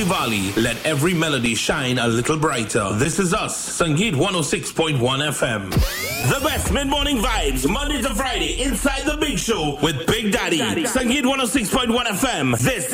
Diwali, let every melody shine a little brighter. This is us, Sangeet 106.1 FM. The best mid-morning vibes, Monday to Friday, inside the Big Show with Big Daddy. Sangeet 106.1 FM. This